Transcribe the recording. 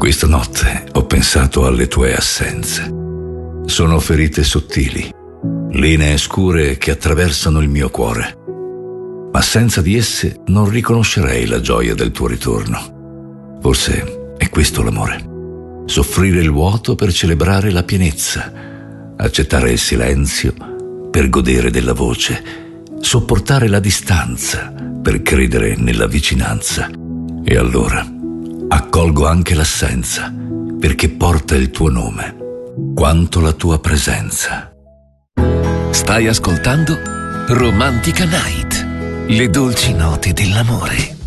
Questa notte ho pensato alle tue assenze. Sono ferite sottili, linee scure che attraversano il mio cuore. Ma senza di esse non riconoscerei la gioia del tuo ritorno. Forse è questo l'amore. Soffrire il vuoto per celebrare la pienezza, accettare il silenzio per godere della voce, sopportare la distanza per credere nella vicinanza. E allora accolgo anche l'assenza, perché porta il tuo nome, quanto la tua presenza. Stai ascoltando Romantica Night, le dolci note dell'amore.